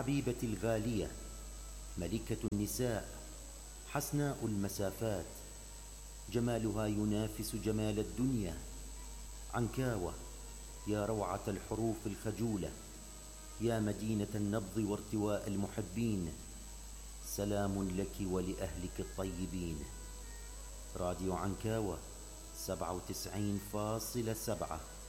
الحبيبة الغالية، ملكة النساء، حسناء المسافات، جمالها ينافس جمال الدنيا. عنكاوة يا روعة الحروف الخجولة، يا مدينة النبض وارتواء المحبين، سلام لك ولأهلك الطيبين. راديو عنكاوة 97.7.